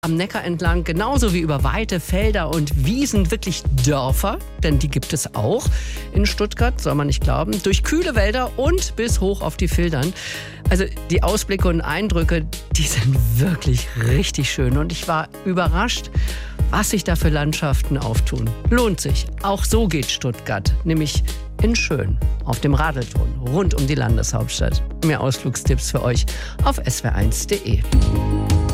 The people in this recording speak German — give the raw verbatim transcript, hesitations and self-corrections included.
am Neckar entlang, genauso wie über weite Felder und Wiesen, wirklich Dörfer, denn die gibt es auch in Stuttgart, soll man nicht glauben, durch kühle Wälder und bis hoch auf die Fildern. Also die Ausblicke und Eindrücke, die sind wirklich richtig schön und ich war überrascht, was sich da für Landschaften auftun. Lohnt sich. Auch so geht Stuttgart, nämlich in schön, auf dem Radelton, rund um die Landeshauptstadt. Mehr Ausflugstipps für euch auf s w r eins punkt de.